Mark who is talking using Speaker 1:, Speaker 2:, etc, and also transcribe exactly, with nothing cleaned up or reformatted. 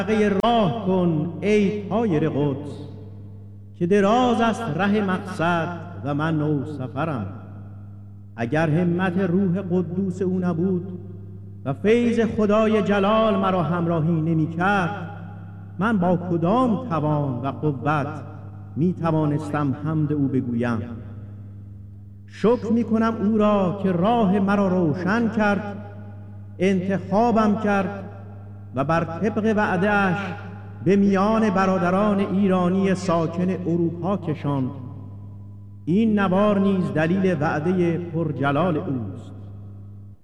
Speaker 1: راه کن ای طایر قدس، که دراز است ره مقصد و من نو سفرم. اگر همت روح قدوس او نبود و فیض خدای جلال مرا همراهی نمی کرد، من با کدام توان و قوت می توانستم حمد او بگویم؟ شکر می کنم او را که راه مرا روشن کرد، انتخابم کرد و بر طبق وعده‌اش به میان برادران ایرانی ساکن اروپا کشاند. این نوار نیز دلیل وعده پرجلال اوست.